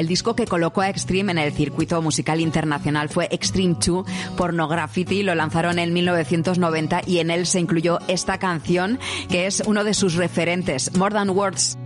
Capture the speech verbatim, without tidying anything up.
El disco que colocó a Extreme en el circuito musical internacional fue Extreme dos, Pornography. Lo lanzaron en mil novecientos noventa y en él se incluyó esta canción que es uno de sus referentes, More Than Words.